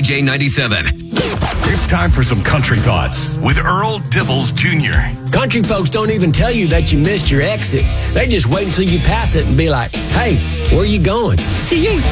CHJ 97. It's time for some country thoughts with Earl Dibbles Jr. Country folks don't even tell you that you missed your exit. They just wait until you pass it and be like, hey, where you going?